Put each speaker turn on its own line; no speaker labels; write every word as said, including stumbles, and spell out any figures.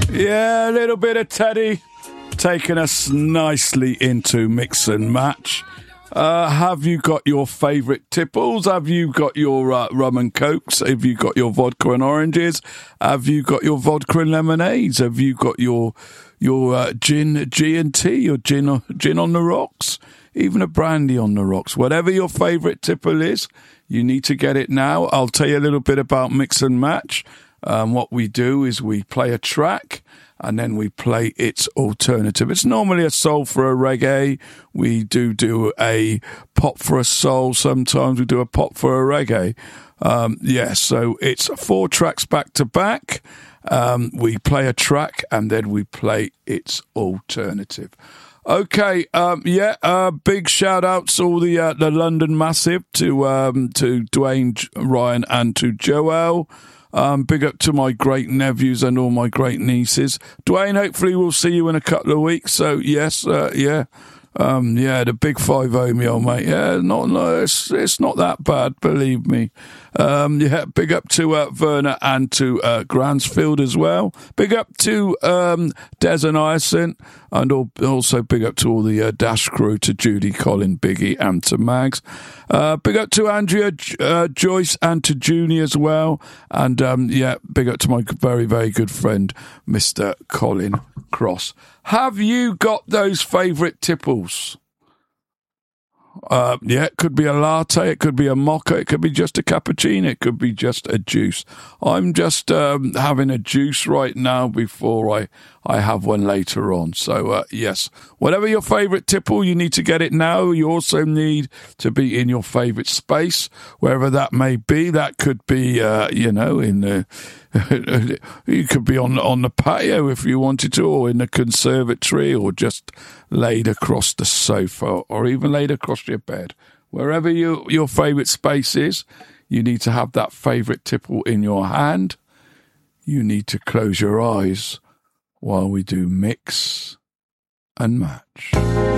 Yeah, a little bit of Teddy taking us nicely into mix and match. Uh, have you got your favourite tipples? Have you got your uh, rum and cokes? Have you got your vodka and oranges? Have you got your vodka and lemonades? Have you got your your uh, gin, G and T, your gin, gin on the rocks? Even a brandy on the rocks. Whatever your favourite tipple is, you need to get it now. I'll tell you a little bit about mix and match. Um, what we do is we play a track and then we play its alternative. It's normally a soul for a reggae. We do do a pop for a soul. Sometimes we do a pop for a reggae. Um, yeah, so it's four tracks back to back. Um, we play a track and then we play its alternative. Okay, um, yeah, uh, big shout outs to all the uh, the London Massive, to um, to Dwayne, Ryan and to Joel. Um, big up to my great nephews and all my great nieces. Dwayne, hopefully we'll see you in a couple of weeks. So, yes, uh, yeah. Um, yeah, the big five oh, me old mate. Yeah, not, no, it's, it's not that bad, believe me. Um, yeah, big up to uh, Werner and to uh, Gransfield as well. Big up to um, Des and Hyacinth, and all, also big up to all the uh, Dash crew, to Judy, Colin, Biggie, and to Mags. Uh, big up to Andrea, uh, Joyce, and to Junie as well. And um, yeah, big up to my very, very good friend, Mister Colin Cross. Have you got those favourite tipples? Uh, yeah, it could be a latte, it could be a mocha, it could be just a cappuccino, it could be just a juice. I'm just um, having a juice right now before I, I have one later on. So, uh, yes, whatever your favourite tipple, you need to get it now. You also need to be in your favourite space, wherever that may be. That could be, uh, you know, in the... you could be on on the patio if you wanted to, or in the conservatory, or just laid across the sofa, or even laid across your bed. Wherever you, your favourite space is, you need to have that favourite tipple in your hand. You need to close your eyes while we do mix and match.